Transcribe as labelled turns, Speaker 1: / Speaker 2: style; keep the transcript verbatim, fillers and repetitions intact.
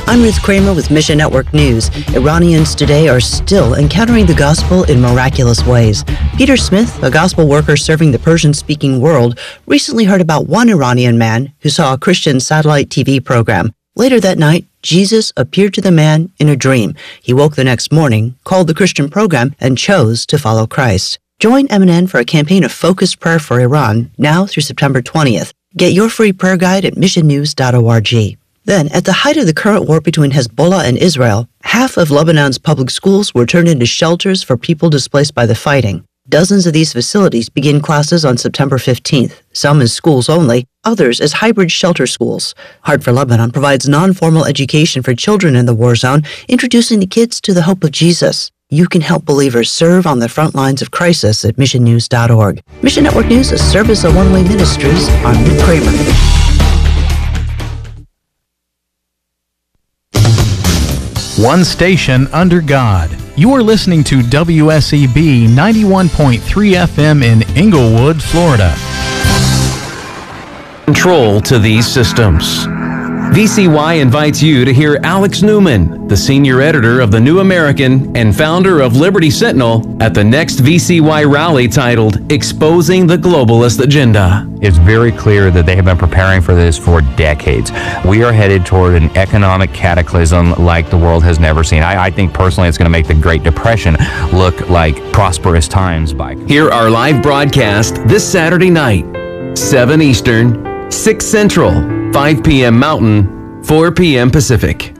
Speaker 1: I'm Ruth Kramer with Mission Network News. Iranians today are still encountering the gospel in miraculous ways. Peter Smith, a gospel worker serving the Persian-speaking world, recently heard about one Iranian man who saw a Christian satellite T V program. Later that night, Jesus appeared to the man in a dream. He woke the next morning, called the Christian program, and chose to follow Christ. Join M N N for a campaign of focused prayer for Iran now through September twentieth. Get your free prayer guide at mission news dot org. Then, at the height of the current war between Hezbollah and Israel, half of Lebanon's public schools were turned into shelters for people displaced by the fighting. Dozens of these facilities begin classes on September fifteenth, some as schools only, others as hybrid shelter schools. Heart for Lebanon provides non-formal education for children in the war zone, introducing the kids to the hope of Jesus. You can help believers serve on the front lines of crisis at mission news dot org. Mission Network News, a service of One Way Ministries. I'm Ruth Kramer.
Speaker 2: One station under God. You are listening to W S E B ninety-one point three F M in Inglewood, Florida.
Speaker 3: Control to these systems. V C Y invites you to hear Alex Newman, the senior editor of The New American and founder of Liberty Sentinel, at the next V C Y rally titled Exposing the Globalist Agenda.
Speaker 4: It's very clear that they have been preparing for this for decades. We are headed toward an economic cataclysm like the world has never seen. I, I think personally it's going to make the Great Depression look like prosperous times. By
Speaker 3: Hear our live broadcast this Saturday night, seven Eastern, six Central, five p.m. Mountain, four p.m. Pacific.